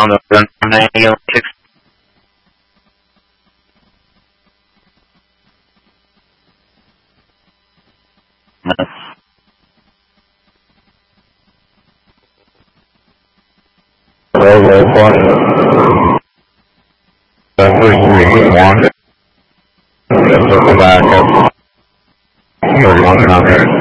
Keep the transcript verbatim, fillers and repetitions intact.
on the run ninety six. Railway one. That's three one. Circle back up. thirty-one hundred.